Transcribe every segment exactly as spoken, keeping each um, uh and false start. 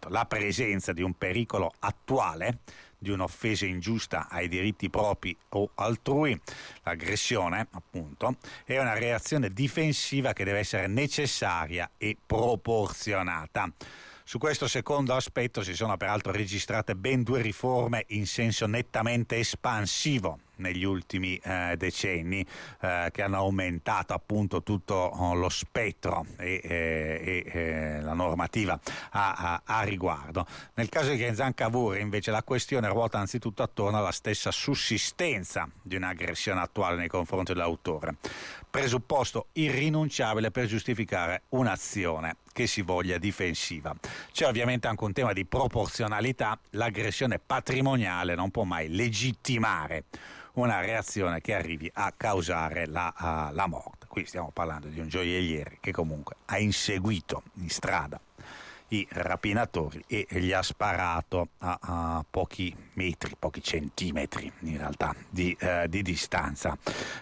appunto la presenza di un pericolo attuale, di un'offesa ingiusta ai diritti propri o altrui. L'aggressione, appunto, è una reazione difensiva che deve essere necessaria e proporzionata. Su questo secondo aspetto si sono peraltro registrate ben due riforme in senso nettamente espansivo negli ultimi eh, decenni, eh, che hanno aumentato appunto tutto oh, lo spettro e, e, e la normativa a, a, a riguardo. Nel caso di Ghenzan Cavour invece la questione ruota anzitutto attorno alla stessa sussistenza di un'aggressione attuale nei confronti dell'autore, presupposto irrinunciabile per giustificare un'azione che si voglia difensiva. C'è ovviamente anche un tema di proporzionalità. L'aggressione patrimoniale non può mai legittimare una reazione che arrivi a causare la, uh, la morte. Qui stiamo parlando di un gioielliere che comunque ha inseguito in strada i rapinatori e gli ha sparato a, a pochi metri, pochi centimetri in realtà di, uh, di distanza.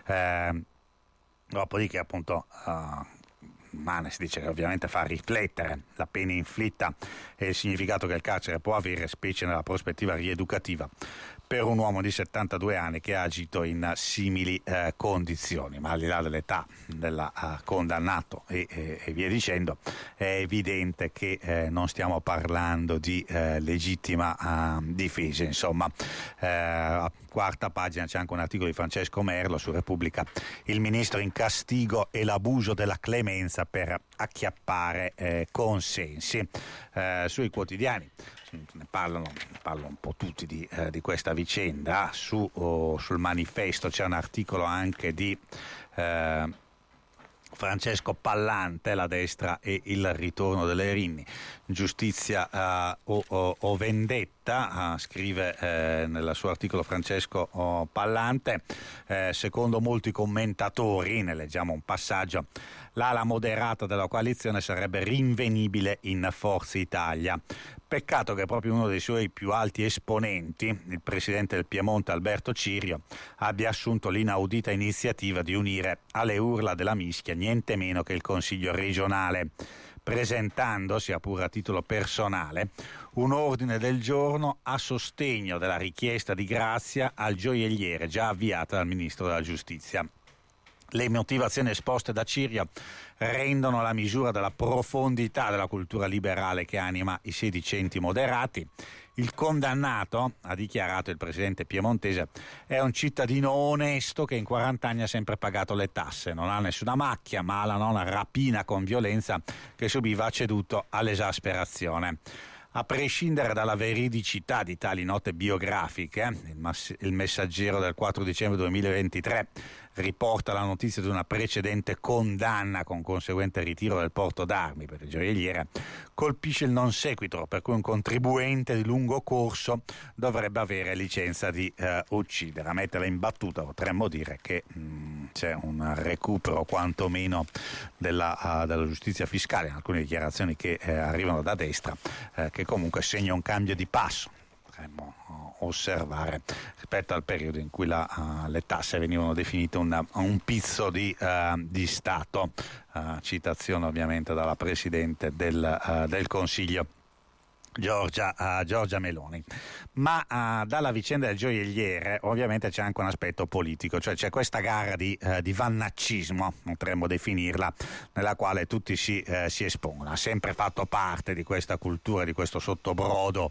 Uh, dopodiché appunto uh, Manes dice che ovviamente fa riflettere la pena inflitta e il significato che il carcere può avere, specie nella prospettiva rieducativa per un uomo di settantadue anni che ha agito in simili eh, condizioni, ma al di là dell'età del uh, condannato e, e, e via dicendo, è evidente che eh, non stiamo parlando di eh, legittima uh, difesa. Insomma, eh, a quarta pagina c'è anche un articolo di Francesco Merlo su Repubblica: il ministro in castigo e l'abuso della clemenza per acchiappare eh, consensi. Eh, sui quotidiani ne parlano, ne parlano un po' tutti di, eh, di questa vicenda. Su, oh, sul Manifesto c'è un articolo anche di eh, Francesco Pallante, La destra e il ritorno delle Rinni, giustizia uh, o, o, o vendetta, uh, scrive uh, nel suo articolo Francesco oh, Pallante. Uh, secondo molti commentatori, ne leggiamo un passaggio, l'ala moderata della coalizione sarebbe rinvenibile in Forza Italia. Peccato che proprio uno dei suoi più alti esponenti, il presidente del Piemonte Alberto Cirio, abbia assunto l'inaudita iniziativa di unire alle urla della mischia niente meno che il Consiglio regionale, presentando, sia pure a titolo personale, un ordine del giorno a sostegno della richiesta di grazia al gioielliere già avviata dal Ministro della Giustizia. Le motivazioni esposte da Cirio rendono la misura della profondità della cultura liberale che anima i sedicenti moderati. Il condannato, ha dichiarato il presidente piemontese, è un cittadino onesto che in quaranta anni ha sempre pagato le tasse, non ha nessuna macchia, ma la nonna rapina con violenza che subiva ha ceduto all'esasperazione. A prescindere dalla veridicità di tali note biografiche, il, mass- il Messaggero del quattro dicembre duemilaventitré riporta la notizia di una precedente condanna con conseguente ritiro del porto d'armi per il gioielliere, colpisce il non sequitur per cui un contribuente di lungo corso dovrebbe avere licenza di eh, uccidere. A metterla in battuta potremmo dire che mh, c'è un recupero quantomeno della, uh, della giustizia fiscale in alcune dichiarazioni che eh, arrivano da destra, eh, che comunque segna un cambio di passo. Potremmo uh, osservare rispetto al periodo in cui la, uh, le tasse venivano definite una, un pizzo di, uh, di Stato, uh, citazione ovviamente dalla Presidente del, uh, del Consiglio Giorgia, uh, Giorgia Meloni. Ma uh, dalla vicenda del gioielliere ovviamente c'è anche un aspetto politico, cioè c'è questa gara di, uh, di vannaccismo, potremmo definirla, nella quale tutti si, uh, si espongono. Ha sempre fatto parte di questa cultura, di questo sottobrodo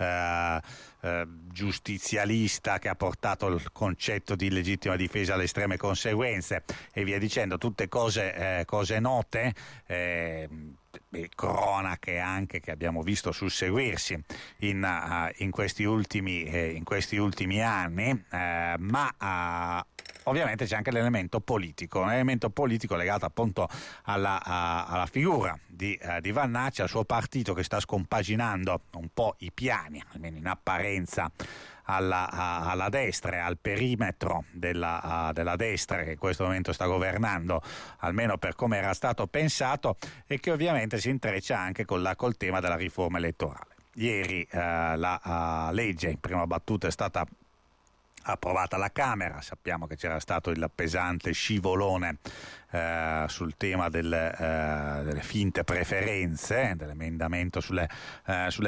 uh, Uh, giustizialista che ha portato il concetto di legittima difesa alle estreme conseguenze e via dicendo, tutte cose, eh, cose note, eh, e cronache anche che abbiamo visto susseguirsi in, uh, in, questi, ultimi, eh, in questi ultimi anni, eh, ma uh, ovviamente c'è anche l'elemento politico, un elemento politico legato appunto alla, a, alla figura di, uh, di Vannacci, al suo partito che sta scompaginando un po' i piani, almeno in apparenza, alla, a, alla destra e al perimetro della, uh, della destra che in questo momento sta governando, almeno per come era stato pensato, e che ovviamente si intreccia anche con la, col tema della riforma elettorale. Ieri uh, la uh, legge in prima battuta è stata approvata alla Camera, sappiamo che c'era stato il pesante scivolone eh, sul tema del, eh, delle finte preferenze, dell'emendamento sulle, eh, sulle